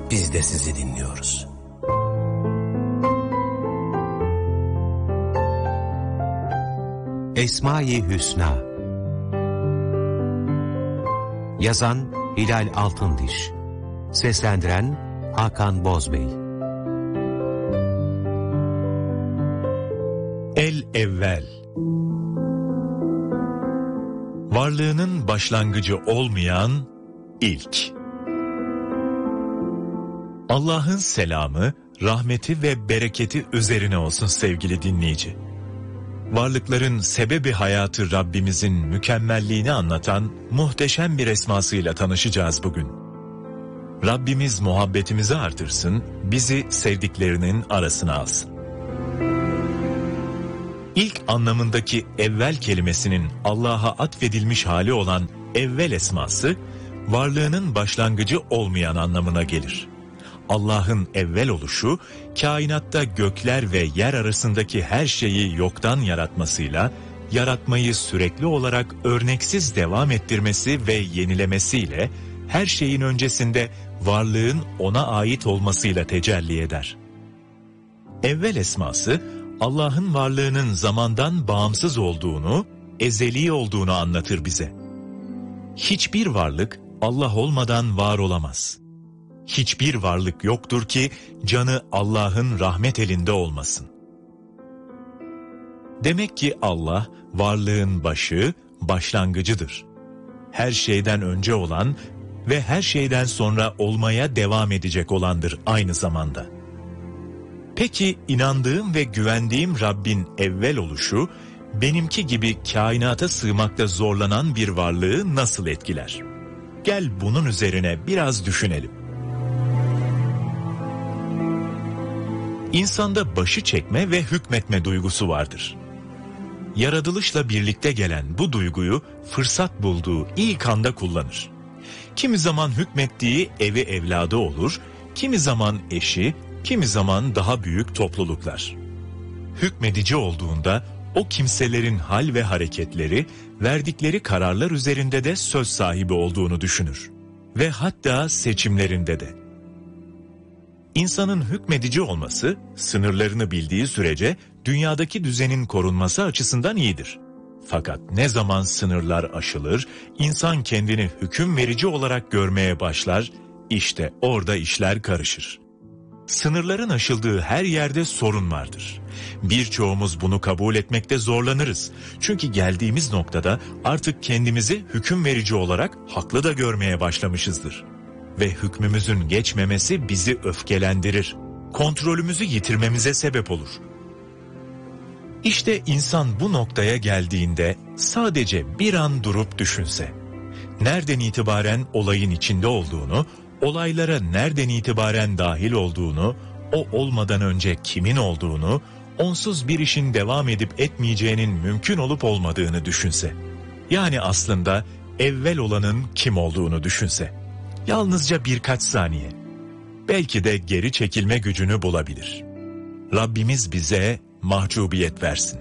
biz de sizi dinliyoruz. Esma-i Hüsna. Yazan Hilal Altındiş. Seslendiren Hakan Bozbey. El-Evvel. Varlığının başlangıcı olmayan ilk. Allah'ın selamı, rahmeti ve bereketi üzerine olsun sevgili dinleyici. Varlıkların sebebi hayatı Rabbimizin mükemmelliğini anlatan muhteşem bir esmasıyla tanışacağız bugün. Rabbimiz muhabbetimizi artırsın, bizi sevdiklerinin arasına alsın. İlk anlamındaki evvel kelimesinin Allah'a atfedilmiş hali olan evvel esması, varlığının başlangıcı olmayan anlamına gelir. Allah'ın evvel oluşu, kainatta gökler ve yer arasındaki her şeyi yoktan yaratmasıyla, yaratmayı sürekli olarak örneksiz devam ettirmesi ve yenilemesiyle, her şeyin öncesinde varlığın ona ait olmasıyla tecelli eder. Evvel esması, Allah'ın varlığının zamandan bağımsız olduğunu, ezeli olduğunu anlatır bize. Hiçbir varlık Allah olmadan var olamaz. Hiçbir varlık yoktur ki canı Allah'ın rahmet elinde olmasın. Demek ki Allah varlığın başı, başlangıcıdır. Her şeyden önce olan ve her şeyden sonra olmaya devam edecek olandır aynı zamanda. Peki inandığım ve güvendiğim Rabbin evvel oluşu, benimki gibi kainata sığmakta zorlanan bir varlığı nasıl etkiler? Gel bunun üzerine biraz düşünelim. İnsanda başı çekme ve hükmetme duygusu vardır. Yaratılışla birlikte gelen bu duyguyu fırsat bulduğu ilk anda kullanır. Kimi zaman hükmettiği evi evladı olur, kimi zaman eşi, kimi zaman daha büyük topluluklar. Hükmedici olduğunda o kimselerin hal ve hareketleri, verdikleri kararlar üzerinde de söz sahibi olduğunu düşünür. Ve hatta seçimlerinde de. İnsanın hükmedici olması, sınırlarını bildiği sürece dünyadaki düzenin korunması açısından iyidir. Fakat ne zaman sınırlar aşılır, insan kendini hüküm verici olarak görmeye başlar, işte orada işler karışır. Sınırların aşıldığı her yerde sorun vardır. Birçoğumuz bunu kabul etmekte zorlanırız. Çünkü geldiğimiz noktada artık kendimizi hüküm verici olarak haklı da görmeye başlamışızdır. Ve hükmümüzün geçmemesi bizi öfkelendirir. Kontrolümüzü yitirmemize sebep olur. İşte insan bu noktaya geldiğinde sadece bir an durup düşünse. Nereden itibaren olayın içinde olduğunu, olaylara nereden itibaren dahil olduğunu, o olmadan önce kimin olduğunu, onsuz bir işin devam edip etmeyeceğinin mümkün olup olmadığını düşünse. Yani aslında evvel olanın kim olduğunu düşünse. Yalnızca birkaç saniye. Belki de geri çekilme gücünü bulabilir. Rabbimiz bize mahcubiyet versin.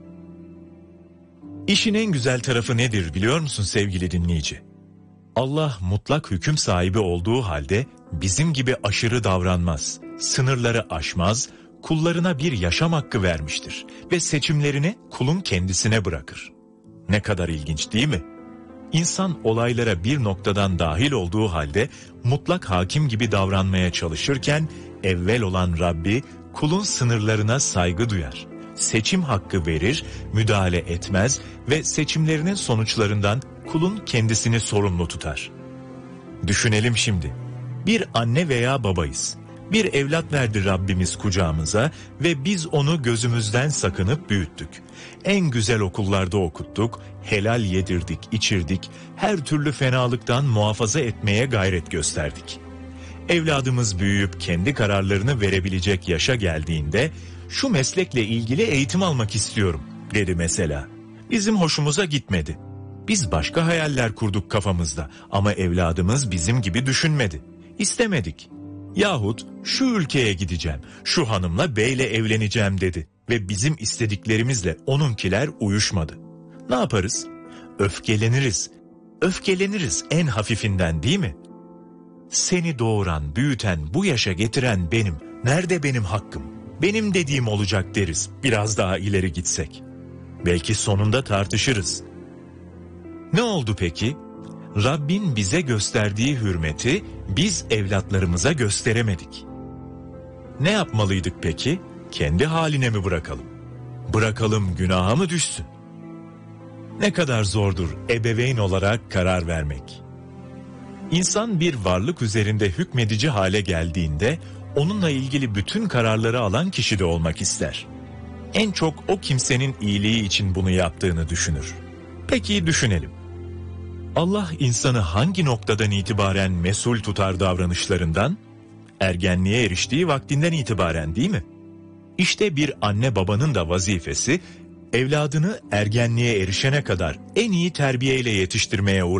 İşin en güzel tarafı nedir biliyor musun sevgili dinleyici? Allah mutlak hüküm sahibi olduğu halde bizim gibi aşırı davranmaz, sınırları aşmaz, kullarına bir yaşam hakkı vermiştir ve seçimlerini kulun kendisine bırakır. Ne kadar ilginç değil mi? İnsan olaylara bir noktadan dahil olduğu halde mutlak hakim gibi davranmaya çalışırken evvel olan Rabbi kulun sınırlarına saygı duyar, seçim hakkı verir, müdahale etmez ve seçimlerinin sonuçlarından kulun kendisini sorumlu tutar. Düşünelim şimdi. Bir anne veya babayız. Bir evlat verdi Rabbimiz kucağımıza ve biz onu gözümüzden sakınıp büyüttük. En güzel okullarda okuttuk, helal yedirdik, içirdik, her türlü fenalıktan muhafaza etmeye gayret gösterdik. Evladımız büyüyüp kendi kararlarını verebilecek yaşa geldiğinde, şu meslekle ilgili eğitim almak istiyorum dedi mesela. Bizim hoşumuza gitmedi. Biz başka hayaller kurduk kafamızda ama evladımız bizim gibi düşünmedi. İstemedik. Yahut şu ülkeye gideceğim, şu hanımla beyle evleneceğim dedi ve bizim istediklerimizle onunkiler uyuşmadı. Ne yaparız? Öfkeleniriz. Öfkeleniriz en hafifinden değil mi? Seni doğuran, büyüten, bu yaşa getiren benim. Nerede benim hakkım? Benim dediğim olacak deriz biraz daha ileri gitsek. Belki sonunda tartışırız. Ne oldu peki? Rabbin bize gösterdiği hürmeti biz evlatlarımıza gösteremedik. Ne yapmalıydık peki? Kendi haline mi bırakalım? Bırakalım günaha mı düşsün? Ne kadar zordur ebeveyn olarak karar vermek. İnsan bir varlık üzerinde hükmedici hale geldiğinde onunla ilgili bütün kararları alan kişi de olmak ister. En çok o kimsenin iyiliği için bunu yaptığını düşünür. Peki düşünelim. Allah insanı hangi noktadan itibaren mesul tutar davranışlarından? Ergenliğe eriştiği vaktinden itibaren, değil mi? İşte bir anne babanın da vazifesi, evladını ergenliğe erişene kadar en iyi terbiyeyle yetiştirmeye